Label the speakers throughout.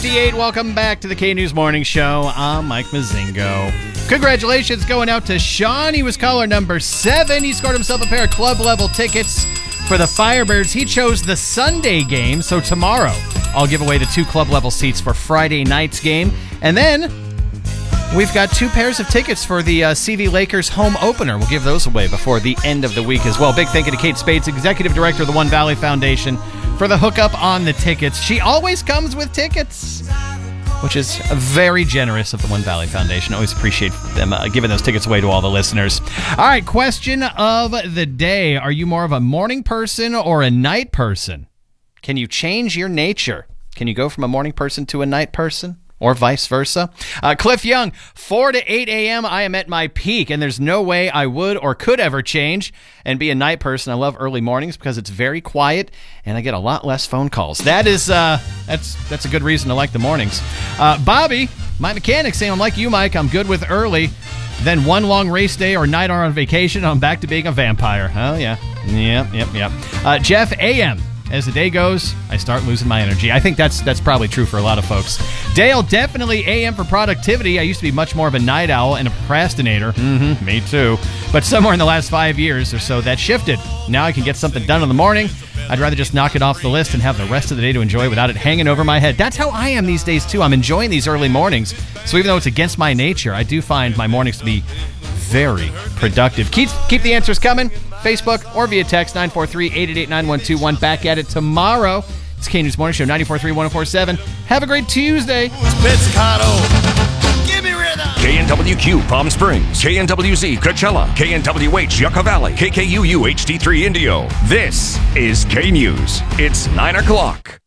Speaker 1: 6:58. Welcome back to the K-News Morning Show. I'm Mike Mazingo. Congratulations going out to Sean. He was caller number 7. He scored himself a pair of club-level tickets for the Firebirds. He chose the Sunday game, so tomorrow I'll give away the 2 club-level seats for Friday night's game. And then we've got 2 pairs of tickets for the CV Lakers home opener. We'll give those away before the end of the week as well. Big thank you to Kate Spades, Executive Director of the One Valley Foundation, for the hookup on the tickets. She always comes with tickets, which is very generous of the One Valley Foundation. Always appreciate them giving those tickets away to all the listeners. All right, question of the day. Are you more of a morning person or a night person? Can you change your nature? Can you go from a morning person to a night person? Or vice versa. Cliff Young, 4 to 8 a.m. I am at my peak, and there's no way I would or could ever change and be a night person. I love early mornings because it's very quiet, and I get a lot less phone calls. That is, that's a good reason to like the mornings. Bobby, my mechanic, saying, I'm like you, Mike. I'm good with early. Then one long race day or night on vacation, I'm back to being a vampire. Oh, yeah. Yep. Jeff, AM. As the day goes, I start losing my energy. I think that's probably true for a lot of folks. Dale, definitely AM for productivity. I used to be much more of a night owl and a procrastinator. Me too. But somewhere in the last 5 years or so, that shifted. Now I can get something done in the morning. I'd rather just knock it off the list and have the rest of the day to enjoy without it hanging over my head. That's how I am these days, too. I'm enjoying these early mornings. So even though it's against my nature, I do find my mornings to be very productive. Keep the answers coming. Facebook or via text 943-888-9121. Back at it tomorrow. It's K-News Morning Show 94.3-104.7. Have a great Tuesday.
Speaker 2: Give me rhythm. KNWQ Palm Springs, KNWZ Coachella, KNWH Yucca Valley, KKUU HD3 Indio. This is K-News. It's 9 o'clock.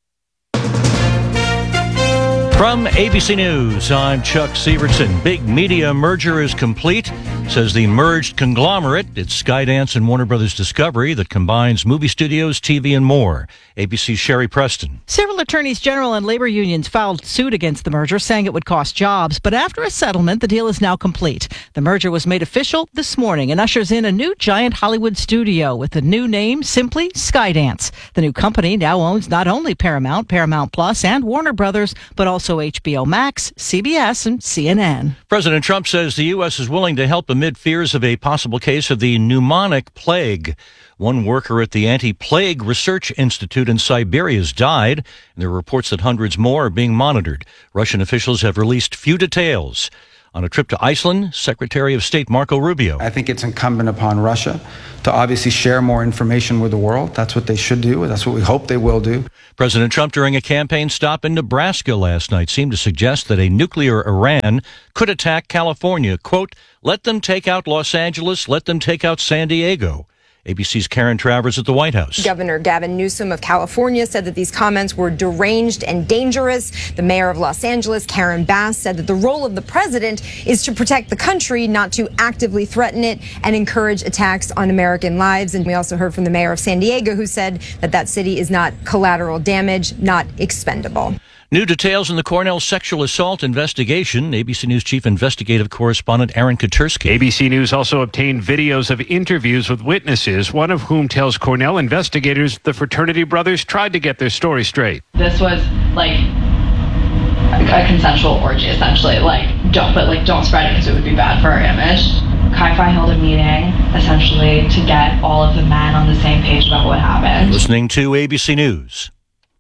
Speaker 3: From ABC News, I'm Chuck Severson. Big media merger is complete, says the merged conglomerate. It's Skydance and Warner Brothers Discovery that combines movie studios, TV, and more. ABC's Sherry Preston.
Speaker 4: Several attorneys general and labor unions filed suit against the merger, saying it would cost jobs. But after a settlement, the deal is now complete. The merger was made official this morning and ushers in a new giant Hollywood studio with the new name, simply Skydance. The new company now owns not only Paramount, Paramount Plus, and Warner Brothers, but also HBO Max, CBS, and CNN.
Speaker 3: President Trump says the U.S. is willing to help amid fears of a possible case of the pneumonic plague. One worker at the Anti-Plague Research Institute in Siberia has died, and there are reports that hundreds more are being monitored. Russian officials have released few details. On a trip to Iceland, Secretary of State Marco Rubio.
Speaker 5: I think it's incumbent upon Russia to obviously share more information with the world. That's what they should do. That's what we hope they will do.
Speaker 3: President Trump, during a campaign stop in Nebraska last night, seemed to suggest that a nuclear Iran could attack California. Quote, let them take out Los Angeles, let them take out San Diego. ABC's Karen Travers at the White House.
Speaker 6: Governor Gavin Newsom of California said that these comments were deranged and dangerous. The mayor of Los Angeles, Karen Bass, said that the role of the president is to protect the country, not to actively threaten it and encourage attacks on American lives. And we also heard from the mayor of San Diego, who said that that city is not collateral damage, not expendable.
Speaker 3: New details in the Cornell sexual assault investigation. ABC News chief investigative correspondent Aaron Katersky.
Speaker 7: ABC News also obtained videos of interviews with witnesses, one of whom tells Cornell investigators the fraternity brothers tried to get their story straight.
Speaker 8: This was like a consensual orgy, essentially. Don't spread it because it would be bad for our image. Chi-Fi held a meeting, essentially, to get all of the men on the same page about what happened.
Speaker 3: Listening to ABC News.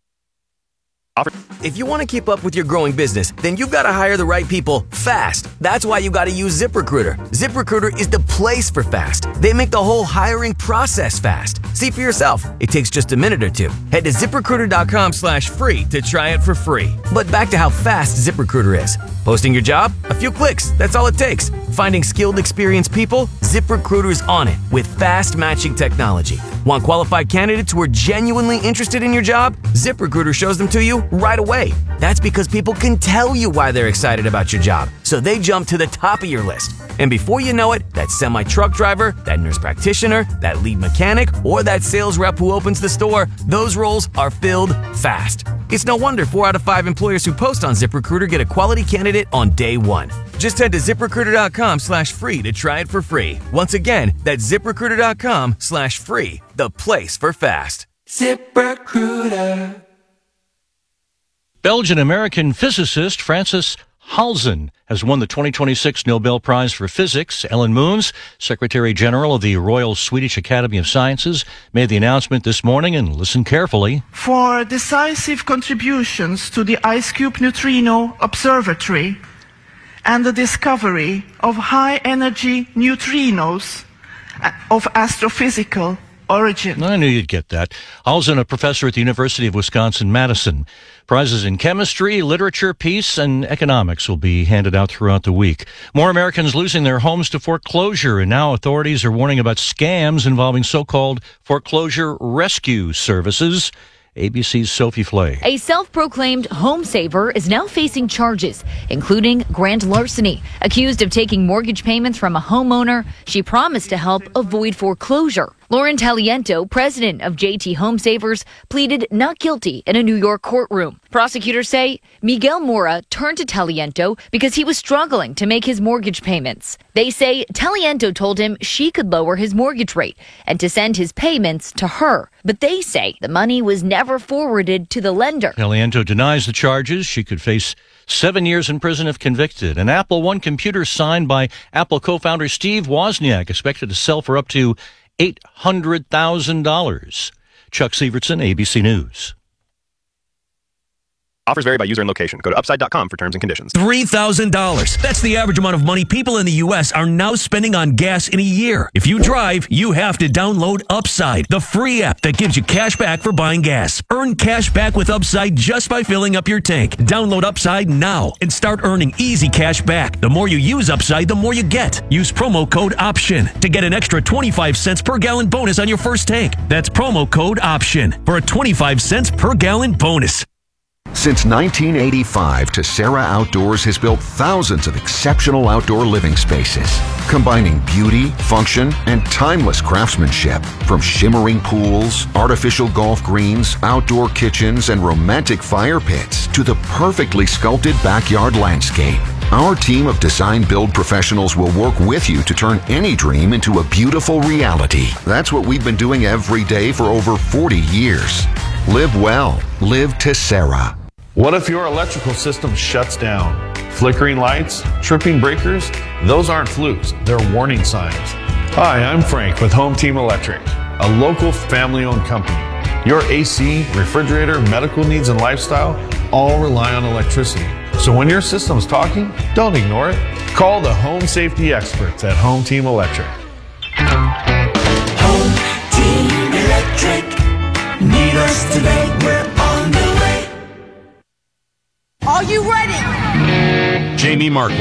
Speaker 9: If you want to keep up with your growing business, then you've got to hire the right people fast. That's why you got to use ZipRecruiter. ZipRecruiter is the place for fast. They make the whole hiring process fast. See for yourself. It takes just a minute or two. Head to ZipRecruiter.com/free to try it for free. But back to how fast ZipRecruiter is. Posting your job? A few clicks. That's all it takes. Finding skilled, experienced people? ZipRecruiter's on it with fast matching technology. Want qualified candidates who are genuinely interested in your job? ZipRecruiter shows them to you right away. That's because people can tell you why they're excited about your job, so they jump to the top of your list. And before you know it, that semi-truck driver, that nurse practitioner, that lead mechanic, or that sales rep who opens the store, those roles are filled fast. It's no wonder 4 out of 5 employers who post on ZipRecruiter get a quality candidate on day one. Just head to ZipRecruiter.com/free to try it for free. Once again, that's ZipRecruiter.com/free, the place for fast.
Speaker 10: ZipRecruiter.
Speaker 3: Belgian-American physicist Francis Halzen has won the 2026 Nobel Prize for Physics. Ellen Moons, Secretary General of the Royal Swedish Academy of Sciences, made the announcement this morning, and listen carefully.
Speaker 10: For decisive contributions to the IceCube Neutrino Observatory and the discovery of high-energy neutrinos of astrophysical origin.
Speaker 3: I knew you'd get that. Halzen, a professor at the University of Wisconsin-Madison. Prizes in chemistry, literature, peace, and economics will be handed out throughout the week. More Americans losing their homes to foreclosure, and now authorities are warning about scams involving so-called foreclosure rescue services. ABC's Sophie Flay.
Speaker 11: A self-proclaimed home saver is now facing charges, including grand larceny. Accused of taking mortgage payments from a homeowner she promised to help avoid foreclosure. Lauren Taliento, president of JT Home Savers, pleaded not guilty in a New York courtroom. Prosecutors say Miguel Mora turned to Taliento because he was struggling to make his mortgage payments. They say Taliento told him she could lower his mortgage rate and to send his payments to her. But they say the money was never forwarded to the lender.
Speaker 3: Taliento denies the charges. She could face 7 years in prison if convicted. An Apple One computer signed by Apple co-founder Steve Wozniak expected to sell for up to $800,000. Chuck Sievertson, ABC News.
Speaker 12: Offers vary by user and location. Go to upside.com for terms and conditions.
Speaker 13: $3,000. That's the average amount of money people in the U.S. are now spending on gas in a year. If you drive, you have to download Upside, the free app that gives you cash back for buying gas. Earn cash back with Upside just by filling up your tank. Download Upside now and start earning easy cash back. The more you use Upside, the more you get. Use promo code OPTION to get an extra 25 cents per gallon bonus on your first tank. That's promo code OPTION for a 25 cents per gallon bonus.
Speaker 14: Since 1985, Tessera Outdoors has built thousands of exceptional outdoor living spaces, combining beauty, function, and timeless craftsmanship. From shimmering pools, artificial golf greens, outdoor kitchens, and romantic fire pits to the perfectly sculpted backyard landscape. Our team of design-build professionals will work with you to turn any dream into a beautiful reality. That's what we've been doing every day for over 40 years. Live well. Live Tessera.
Speaker 15: What if your electrical system shuts down? Flickering lights, tripping breakers, those aren't flukes, they're warning signs. Hi, I'm Frank with Home Team Electric, a local family-owned company. Your AC, refrigerator, medical needs, and lifestyle all rely on electricity. So when your system's talking, don't ignore it. Call the home safety experts at Home Team Electric.
Speaker 16: Home Team Electric. Need us today, we're on the way.
Speaker 17: Are you ready?
Speaker 15: Jamie Mark.